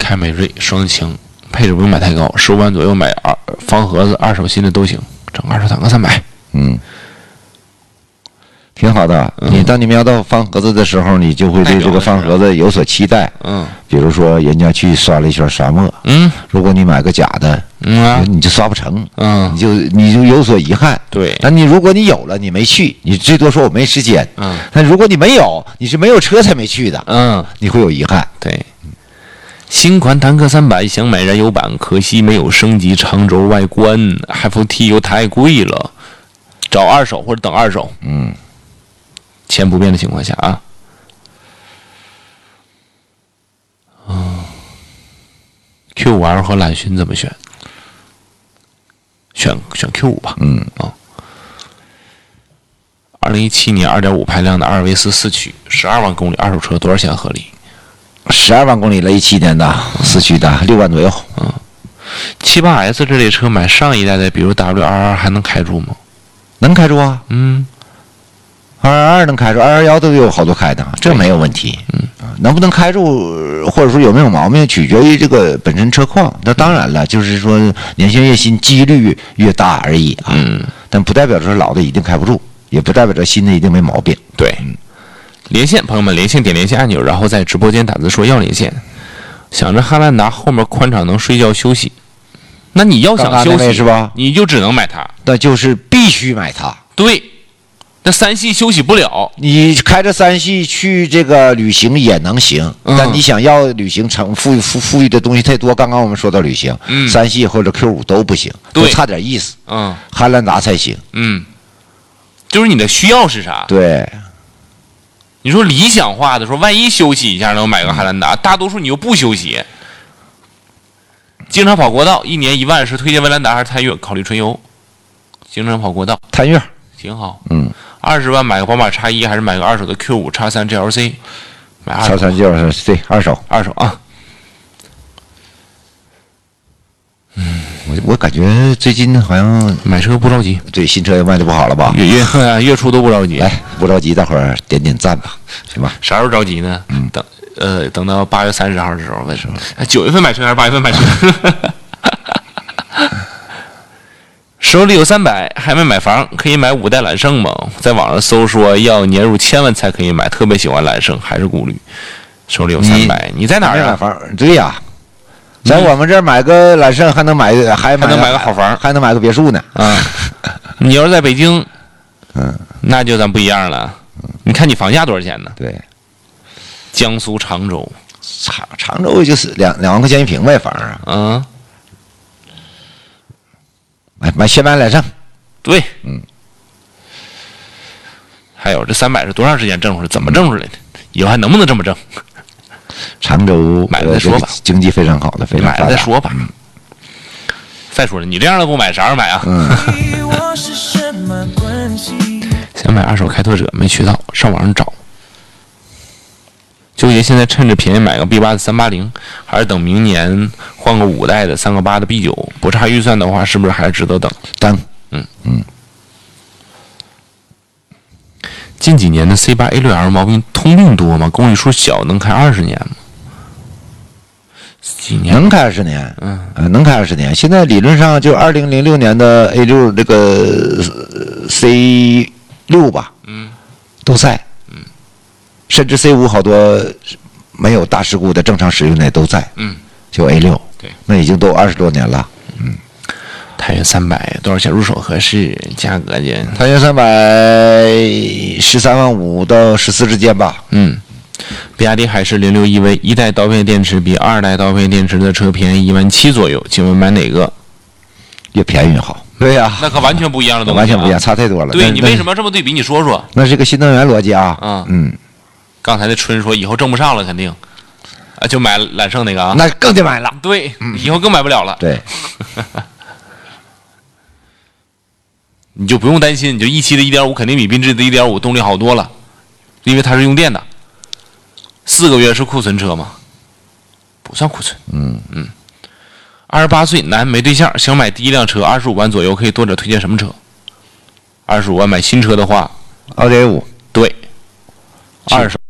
凯美瑞双擎，配置不用买太高，15万左右买方盒子2手新的都行，整2手坦克300。 挺好的。当你瞄到方盒子的时候，你就会对这个方盒子有所期待。比如说人家去刷了一圈沙漠，如果你买个假的，你就刷不成，你就有所遗憾。 对， 那如果你有了，你没去，你最多说我没时间。但如果你没有，你是没有车才没去的，你会有遗憾。 对。新款坦克300想买燃油版，可惜没有升级长轴外观 ，FT 又太贵了，找2手或者等2手。钱不变的情况下啊。Q5L 和揽巡怎么选？选 Q5 吧。2017年2.5排量的阿尔维斯4驱，12万公里二手车多少钱合理 ？12万公里了，17年的4驱的6万左右。 78S 这类车买上一代的，比如 WRR 还能开住吗？ 能开住啊。222能开住，211都有好多开的，这没有问题。能不能开住，或者说有没有毛病，取决于这个本身车况。那当然了，就是说年限越新，几率越大而已啊。但不代表着老的一定开不住，也不代表着新的一定没毛病。 对。连线，朋友们，连线点连线按钮，然后在直播间打字说要连线。想着汉兰达后面宽敞能睡觉休息，那你要想休息是吧？ 你就只能买它， 那就是必须买它。 对。那3系休息不了， 你开着3系去这个旅行也能行，但你想要旅行富裕的东西太多。刚刚我们说到旅行，3系或者 Q5都不行，都差点意思。汉兰达才行。 就是你的需要是啥？ 对， 你说理想化的说，万一休息一下能买个汉兰达，大多数你又不休息，经常跑国道，1年1万是推荐威兰达还是探岳？考虑纯油。经常跑国道， 探岳挺好。20万买个宝马X1还是买个2手的 Q5 X3 GLC？ 买2手。 X3 GLC 2手啊。 我感觉最近好像买车不着急， 对，新车也卖的不好了吧？ 月初都不着急。 来，不着急，大伙儿点点赞吧，行吧？ 啥时候着急呢？等到8月30号的时候，为什么？9月份买车还是8月份买车？手里有300，还没买房，可以买5代揽胜吗？在网上搜说要年入1000万才可以买，特别喜欢揽胜，还是顾虑。手里有300，你在哪儿啊？ 买房？对呀，在我们这儿买个揽胜还能买个好房， 还能买个别墅呢。 你要是在北京，那就咱不一样了。你看你房价多少钱呢？ 对， 江苏常州， 常州就是2万块钱一平呗，房啊。先买揽胜， 对，还有这300是多长时间挣出来？怎么挣出来的？以后还能不能这么挣？ 常州买了再说吧， 经济非常好的，非常买了再说吧。再说了，你这样的不买，啥时候买啊？想买2手开拓者，没渠道，上网上找。纠结现在趁着便宜买个 B8 的380，还是等明年换个5代的3个8的 B9？不差预算的话，是不是还是值得等？近几年的 C8A6L 毛病通病多吗？公里数小，能开20年吗？几年？ 能开20年，能开20年。现在理论上就2006年的 A6 这个C6吧，都在。甚至 C5 好多没有大事故的正常使用的都在，就 A6， 对， 那已经都20多年了， 太原300多少钱入手合适？价格间？ 太原300 13万5到14之间吧。 比亚迪海狮06 EV 1代刀片电池比2代刀片电池的车便宜17000左右，请问买哪个？ 越便宜越好。对呀， 那可完全不一样的东西， 完全不一样，差太多了。 对，你为什么要这么对比？你说说。 那是个新能源逻辑啊。 刚才那春说以后挣不上了，肯定就买揽胜那个啊， 那更得买了。 对，以后更买不了了。 对， 你就不用担心，你就1.7的 1.5 肯定比缤智的 1.5 动力好多了，因为它是用电的。4个月是库存车吗？不算库存。28岁男，没对象，想买第一辆车，25万左右，可以多者推荐什么车？25万买新车的话， 奥迪A5。 对，2手